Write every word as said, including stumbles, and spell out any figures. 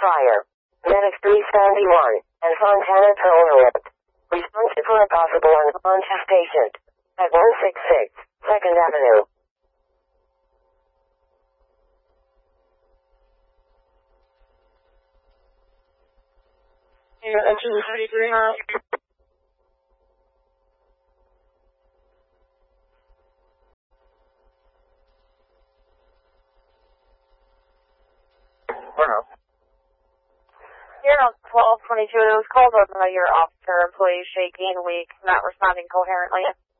Fire. Medic three seventy-one, and Fontana to overload. Responsive for a possible unconscious patient. At one sixty-six, second Avenue. Yeah, engine thirty-three now. Or no. You're on twelve twenty-two. It was called on your officer employee shaking, weak, not responding coherently.